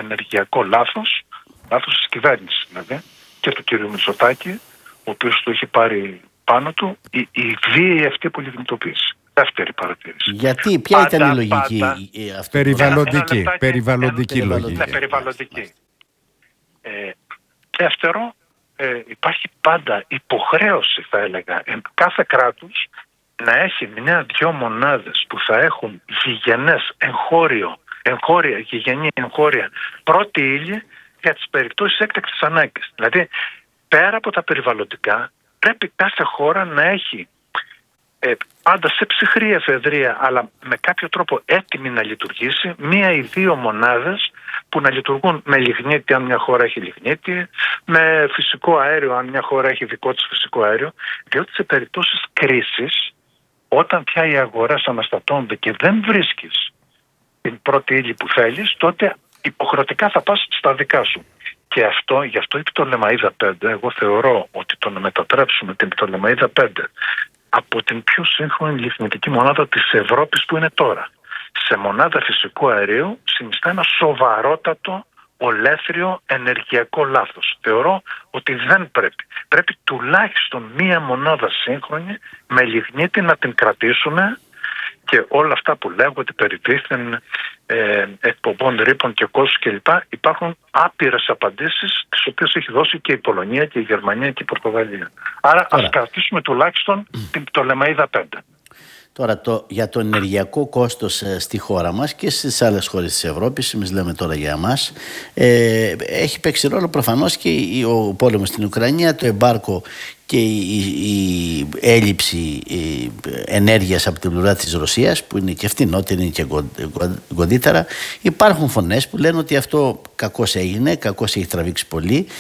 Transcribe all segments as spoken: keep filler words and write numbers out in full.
ενεργειακό λάθος, λάθος της κυβέρνησης δηλαδή, και του κ. Μητσοτάκη, ο οποίος το έχει πάρει πάνω του, η, η βίαιη αυτή πολυκινητοποίηση. Δεύτερη παρατήρηση. Γιατί, ποια πάντα, ήταν η λογική πάντα, αυτή? Περιβαλλοντική, ένα, ένα περιβαλλοντική ένα, λογική. Ναι, περιβαλλοντική. Ε, δεύτερο, ε, υπάρχει πάντα υποχρέωση, θα έλεγα, ε, κάθε κράτους να έχει μια-δυο μονάδες που θα έχουν γηγενές εγχώριο, εγχώρια, γηγενή εγχώρια πρώτη ύλη για τις περιπτώσεις έκτακτης ανάγκης. Δηλαδή, πέρα από τα περιβαλλοντικά, πρέπει κάθε χώρα να έχει ε, πάντα σε ψυχρή εφεδρεία, αλλά με κάποιο τρόπο έτοιμη να λειτουργήσει, μία ή δύο μονάδες που να λειτουργούν με λιγνίτη, αν μια χώρα έχει λιγνίτη, με φυσικό αέριο, αν μια χώρα έχει δικό της φυσικό αέριο, διότι σε περιπτώσεις κρίσης, όταν πια οι αγορές αναστατώνται και δεν βρίσκεις την πρώτη ύλη που θέλεις, τότε υποχρεωτικά θα πας στα δικά σου. Και αυτό, γι' αυτό η Πτολεμαΐδα πέντε, εγώ θεωρώ ότι το να μετατρέψουμε την Πτολεμαΐδα πέντε από την πιο σύγχρονη λιχνητική μονάδα της Ευρώπης που είναι τώρα σε μονάδα φυσικού αερίου συνιστά ένα σοβαρότατο ολέθριο ενεργειακό λάθος. Θεωρώ ότι δεν πρέπει. Πρέπει τουλάχιστον μία μονάδα σύγχρονη με λιγνίτη να την κρατήσουμε, και όλα αυτά που λέγονται περί δίθεν ε, εκπομπών ρήπων και κόστους κλπ. Υπάρχουν άπειρες απαντήσεις, τις οποίες έχει δώσει και η Πολωνία και η Γερμανία και η Πορτογαλία. Άρα Τώρα. ας κρατήσουμε τουλάχιστον την Πτολεμαΐδα πέντε. Τώρα το, για το ενεργειακό κόστος ε, στη χώρα μας και στις άλλες χώρες της Ευρώπης, εμείς λέμε τώρα για εμάς, ε, έχει παίξει ρόλο προφανώς και ο πόλεμος στην Ουκρανία, το εμπάρκο και η, η, η έλλειψη η, ενέργειας από την πλευρά της Ρωσίας, που είναι και φτηνότερη, είναι και κοντύτερα. Υπάρχουν φωνές που λένε ότι αυτό κακώς έγινε, κακώς έχει τραβήξει πολύ,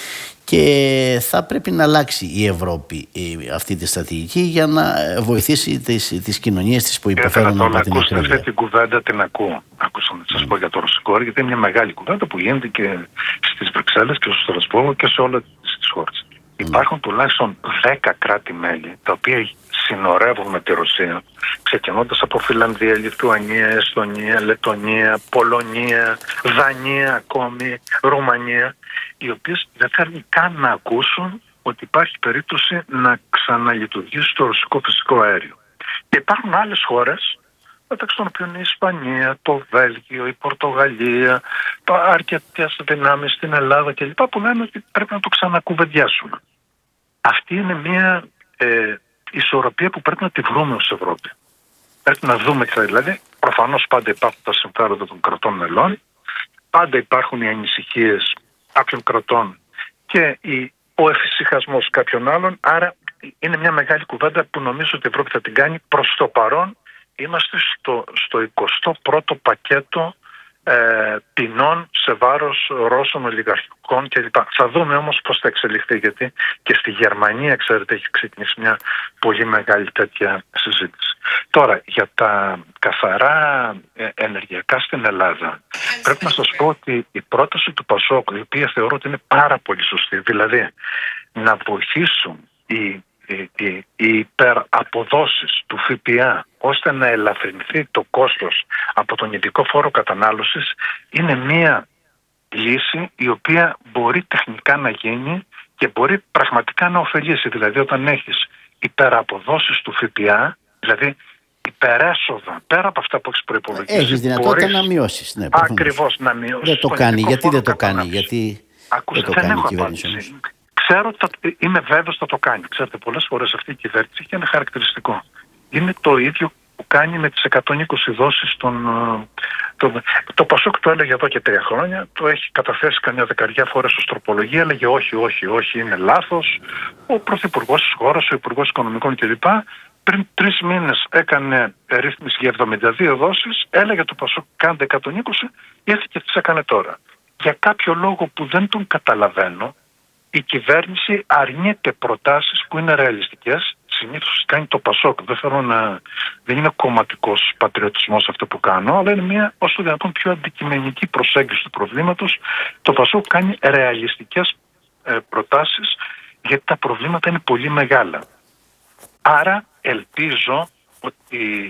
και θα πρέπει να αλλάξει η Ευρώπη η, αυτή τη στρατηγική για να βοηθήσει τις, τις κοινωνίες της που υποφέρουν από την Ουκρανία. Αυτή την κουβέντα την ακούω. Άκουσα να σας mm. πω για το ρωσικό, γιατί είναι μια μεγάλη κουβέντα που γίνεται και στις Βρυξέλλες και στο Στρασβούργο και σε όλες τις χώρες. Mm. Υπάρχουν τουλάχιστον δέκα κράτη-μέλη τα οποία συνορεύουν με τη Ρωσία, ξεκινώντας από Φιλανδία, Λιθουανία, Εστονία, Λετονία, Πολωνία, Δανία ακόμη, Ρουμανία, οι οποίες δεν θέλουν καν να ακούσουν ότι υπάρχει περίπτωση να ξαναλειτουργήσει το ρωσικό φυσικό αέριο. Και υπάρχουν άλλες χώρες, μεταξύ των οποίων η Ισπανία, το Βέλγιο, η Πορτογαλία, αρκετές δυνάμεις στην Ελλάδα κλπ. Που λένε ότι πρέπει να το ξανακουβεντιάσουμε. Αυτή είναι μια ε, ισορροπία που πρέπει να τη βρούμε ως Ευρώπη. Πρέπει να δούμε, δηλαδή, προφανώς πάντα υπάρχουν τα συμφέροντα των κρατών μελών, πάντα υπάρχουν οι ανησυχίες κάποιων κρατών και η, ο εφησυχασμός κάποιων άλλων. Άρα είναι μια μεγάλη κουβέντα που νομίζω ότι η Ευρώπη θα την κάνει. Προς το παρόν είμαστε στο, στο εικοστό πρώτο πακέτο ε, ποινών σε βάρος Ρώσων ολιγαρχικών κλπ. Θα δούμε όμως πώς θα εξελιχθεί, γιατί και στη Γερμανία, ξέρετε, έχει ξεκινήσει μια πολύ μεγάλη τέτοια συζήτηση. Τώρα, για τα καθαρά ε, ενεργειακά στην Ελλάδα, πρέπει να σας πω ότι η πρόταση του Πασόκ, η οποία θεωρώ ότι είναι πάρα πολύ σωστή, δηλαδή να βοηθήσουν οι οι, οι, οι υπεραποδόσεις του ΦΠΑ ώστε να ελαφρυνθεί το κόστος από τον ειδικό φόρο κατανάλωσης, είναι μία λύση η οποία μπορεί τεχνικά να γίνει και μπορεί πραγματικά να ωφελήσει. Δηλαδή, όταν έχεις υπεραποδόσεις του ΦΠΑ, δηλαδή υπερέσοδα πέρα από αυτά που έχεις προϋπολογίσει, έχεις δυνατότητα μπορείς να μειώσεις. Ναι, ακριβώς να μειώσεις. Δεν το κάνει. Γιατί δεν το κάνει? Γιατί Ακούστε, δεν το δεν κάνει έχω η κυβέρνηση? Ξέρω ότι θα, είμαι βέβαιος θα το κάνει. Ξέρετε, πολλές φορές αυτή η κυβέρνηση έχει ένα χαρακτηριστικό. Είναι το ίδιο που κάνει με τις εκατόν είκοσι δόσεις των... Το, το Πασόκ το έλεγε εδώ και τρία χρόνια, το έχει καταθέσει καμιά δεκαριά φορές ως τροπολογία, έλεγε όχι, όχι, όχι, είναι λάθος. Ο Πρωθυπουργός της χώρας, ο Υπουργός Οικονομικών κλπ. Πριν τρεις μήνες έκανε ρύθμιση για εβδομήντα δύο δόσεις, έλεγε το Πασόκ κάντε εκατόν είκοσι, ήρθε και τις έκανε τώρα. Για κάποιο λόγο που δεν τον καταλαβαίνω, η κυβέρνηση αρνείται προτάσεις που είναι ρεαλιστικές. Συνήθως κάνει το Πασόκ. Δεν θέλω να... Δεν είναι κομματικός πατριωτισμός αυτό που κάνω, αλλά είναι μια όσο το δυνατόν πιο αντικειμενική προσέγγιση του προβλήματος. Το Πασόκ κάνει ρεαλιστικές ε, προτάσεις, γιατί τα προβλήματα είναι πολύ μεγάλα. Άρα ελπίζω ότι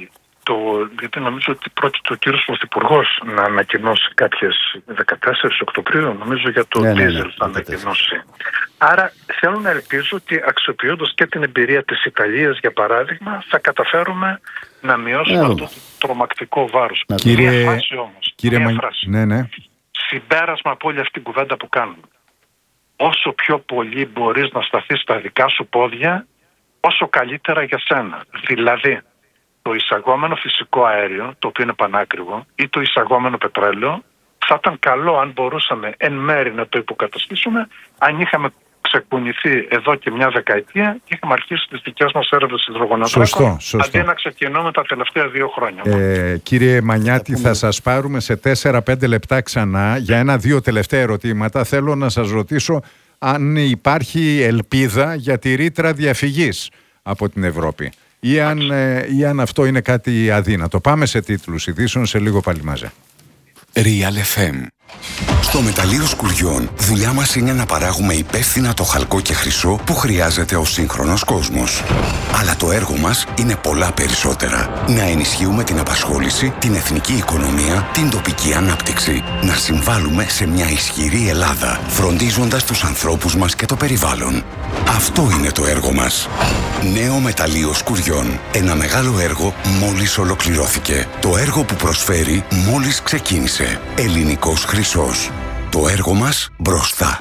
το, γιατί νομίζω ότι πρόκειται ο κύριος Πρωθυπουργός να ανακοινώσει κάποιες δεκατέσσερις Οκτωβρίου, νομίζω για το ναι, δίζελ ναι, ναι, θα ανακοινώσει. Άρα θέλω να ελπίζω ότι αξιοποιώντας και την εμπειρία της Ιταλίας για παράδειγμα θα καταφέρουμε να μειώσουμε αυτό το τρομακτικό βάρος. Κύριε... Μία φράση όμως, κύριε μία Μα... φράση. Ναι, ναι. Συμπέρασμα από όλη αυτή την κουβέντα που κάνουμε. Όσο πιο πολύ μπορείς να σταθείς στα δικά σου πόδια, όσο καλύτερα για σένα. Δηλαδή, το εισαγόμενο φυσικό αέριο, το οποίο είναι πανάκριβο, ή το εισαγόμενο πετρέλαιο, θα ήταν καλό αν μπορούσαμε εν μέρη να το υποκαταστήσουμε, αν είχαμε ξεκουνηθεί εδώ και μια δεκαετία και είχαμε αρχίσει τις δικές μας έρευνες υδρογοναθράκων, αντί να ξεκινούμε τα τελευταία δύο χρόνια. Ε, κύριε Μανιάτη, θα σας πάρουμε σε τέσσερα πέντε λεπτά ξανά για ένα-δύο τελευταία ερωτήματα. Θέλω να σας ρωτήσω αν υπάρχει ελπίδα για τη ρήτρα διαφυγής από την Ευρώπη ή αν, ε, ή αν αυτό είναι κάτι αδύνατο. Πάμε σε τίτλους ειδήσεων, σε λίγο πάλι μαζί. Real εφ εμ. Στο μεταλλείο Σκουριών, δουλειά μας είναι να παράγουμε υπεύθυνα το χαλκό και χρυσό που χρειάζεται ο σύγχρονος κόσμος. Αλλά το έργο μας είναι πολλά περισσότερα. Να ενισχύουμε την απασχόληση, την εθνική οικονομία, την τοπική ανάπτυξη. Να συμβάλλουμε σε μια ισχυρή Ελλάδα, φροντίζοντας τους ανθρώπους μας και το περιβάλλον. Αυτό είναι το έργο μας. Νέο μεταλλείο Σκουριών. Ένα μεγάλο έργο μόλις ολοκληρώθηκε. Το έργο που προσφέρει μόλις ξεκίνησε. Ελληνικός χρυσός. Το έργο μας μπροστά.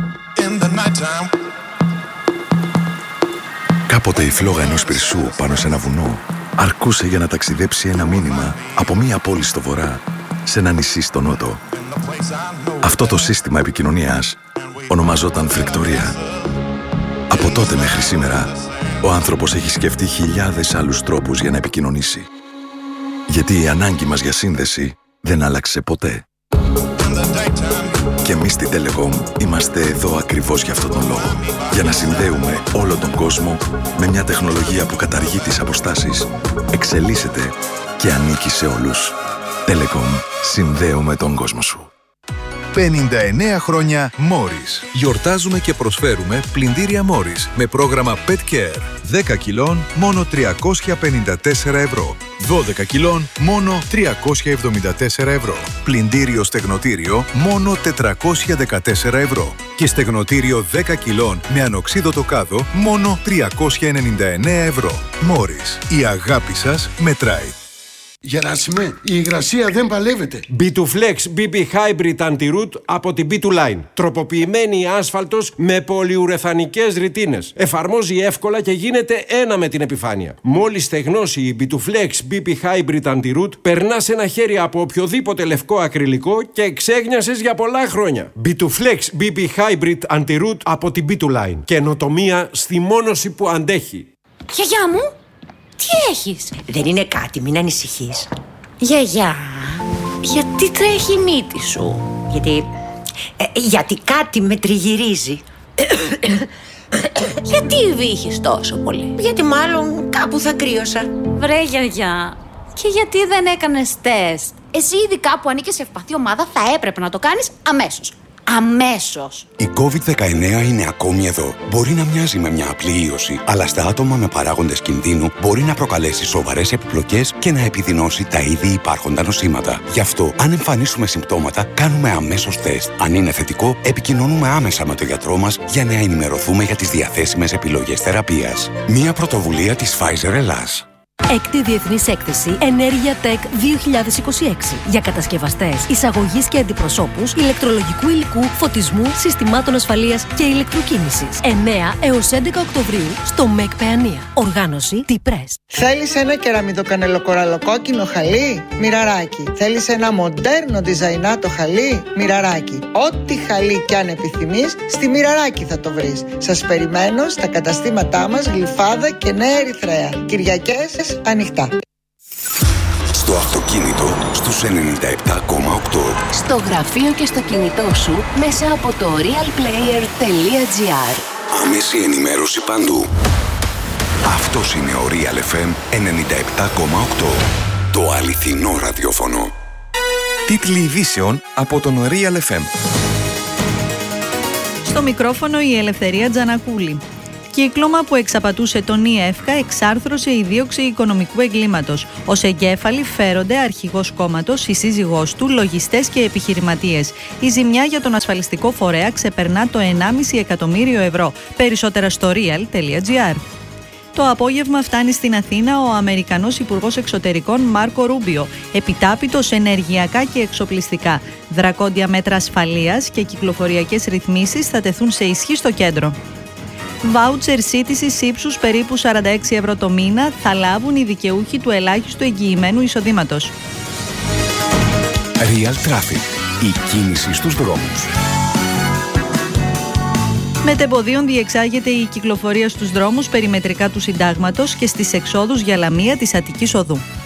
Κάποτε η φλόγα ενός πυρσού πάνω σε ένα βουνό αρκούσε για να ταξιδέψει ένα μήνυμα από μία πόλη στο βορρά σε ένα νησί στο νότο. Αυτό το σύστημα επικοινωνίας ονομαζόταν φρικτορία. Από τότε μέχρι σήμερα, ο άνθρωπος έχει σκεφτεί χιλιάδες άλλους τρόπους για να επικοινωνήσει. Γιατί η ανάγκη μας για σύνδεση δεν άλλαξε ποτέ. Και εμείς στην Telecom είμαστε εδώ ακριβώς για αυτόν τον λόγο. Για να συνδέουμε όλο τον κόσμο με μια τεχνολογία που καταργεί τις αποστάσεις, εξελίσσεται και ανήκει σε όλους. Telecom. Συνδέουμε τον κόσμο σου. πενήντα εννέα χρόνια Morris. Γιορτάζουμε και προσφέρουμε πλυντήρια Morris με πρόγραμμα Pet Care. δέκα κιλών μόνο τριακόσια πενήντα τέσσερα ευρώ. δώδεκα κιλών μόνο τριακόσια εβδομήντα τέσσερα ευρώ. Πλυντήριο στεγνοτήριο μόνο τετρακόσια δεκατέσσερα ευρώ. Και στεγνοτήριο δέκα κιλών με ανοξίδωτο κάδο μόνο τριακόσια ενενήντα εννέα ευρώ. Morris. Η αγάπη σας μετράει. Γεράσιμε, η υγρασία δεν παλεύεται. μπι τού Flex μπι πι Hybrid Anti-Root από την μπι τού Line. Τροποποιημένη άσφαλτος με πολυουρεθανικές ρητίνες. Εφαρμόζει εύκολα και γίνεται ένα με την επιφάνεια. Μόλις στεγνώσει η μπι τού Flex μπι πι Hybrid Anti-Root, περνάς ένα χέρι από οποιοδήποτε λευκό ακριλικό και ξέγνιασες για πολλά χρόνια. μπι τού Flex μπι πι Hybrid Anti-Root από την μπι τού Line. Καινοτομία στη μόνωση που αντέχει. Γιαγιά μου! Τι έχεις? Δεν είναι κάτι, μην ανησυχείς. Γιαγιά, γιατί τρέχει η μύτη σου? Γιατί... Ε, γιατί κάτι με τριγυρίζει. Γιατί βύχεις τόσο πολύ? Γιατί μάλλον κάπου θα κρύωσα. Βρε γιαγιά, και γιατί δεν έκανες τεστ? Εσύ ήδη κάπου ανήκες σε ευπαθή ομάδα, θα έπρεπε να το κάνεις αμέσως. Αμέσως. Η κόβιντ δεκαεννέα είναι ακόμη εδώ. Μπορεί να μοιάζει με μια απλή ίωση, αλλά στα άτομα με παράγοντες κινδύνου μπορεί να προκαλέσει σοβαρές επιπλοκές και να επιδεινώσει τα ήδη υπάρχοντα νοσήματα. Γι' αυτό, αν εμφανίσουμε συμπτώματα, κάνουμε αμέσως τεστ. Αν είναι θετικό, επικοινωνούμε άμεσα με τον γιατρό μας για να ενημερωθούμε για τις διαθέσιμες επιλογές θεραπείας. Μία πρωτοβουλία της Pfizer Ελλάς. Έκτη Διεθνής Έκθεση Ενέργεια Tech δύο χιλιάδες είκοσι έξι για κατασκευαστές, εισαγωγής και αντιπροσώπους, ηλεκτρολογικού υλικού, φωτισμού, συστημάτων ασφαλείας και ηλεκτροκίνησης. εννέα έως έντεκα Οκτωβρίου στο ΜΕΚ Παιανία. Οργάνωση T-Press. Θέλεις ένα κεραμιδοκανελοκοραλοκόκκινο χαλί? Μοιραράκι. Θέλεις ένα μοντέρνο διζαϊνάτο χαλί? Μοιραράκι. Ό,τι χαλί κι αν επιθυμείς, στη Μοιραράκι θα το βρεις. Σας περιμένω στα καταστήματά μας Γλυφάδα και Νέα Ερυθρέα. Κυριακές ανοιχτά. Στο αυτοκίνητο στους ενενήντα επτά κόμμα οκτώ. Στο γραφείο και στο κινητό σου μέσα από το realplayer τελεία gr. Άμεση ενημέρωση παντού. Αυτός είναι ο Real εφ εμ ενενήντα επτά κόμμα οκτώ. Το αληθινό ραδιόφωνο. Τίτλοι ειδήσεων από τον Real εφ εμ. Στο μικρόφωνο η Ελευθερία Τζανακούλη. Κύκλωμα που εξαπατούσε τον ΙΕΦΚΑ εξάρθρωσε η δίωξη οικονομικού εγκλήματος. Ως εγκέφαλοι φέρονται αρχηγός κόμματος, η σύζυγός του, λογιστές και επιχειρηματίες. Η ζημιά για τον ασφαλιστικό φορέα ξεπερνά το ενάμιση εκατομμύριο ευρώ. Περισσότερα στο real τελεία gr. Το απόγευμα φτάνει στην Αθήνα ο Αμερικανός Υπουργός Εξωτερικών Μάρκο Ρούμπιο, επιτάπητος ενεργειακά και εξοπλιστικά. Δρακόντια μέτρα ασφαλείας και κυκλοφοριακές ρυθμίσεις θα τεθούν σε ισχύ στο κέντρο. Βάουτσερ σύντησης ύψους περίπου σαράντα έξι ευρώ το μήνα θα λάβουν οι δικαιούχοι του ελάχιστου εγγυημένου εισοδήματος. Real Traffic. Η κίνηση στους δρόμους. Μετεμποδίων διεξάγεται η κυκλοφορία στους δρόμους περιμετρικά του Συντάγματος και στις εξόδους για Λαμία της Αττικής Οδού.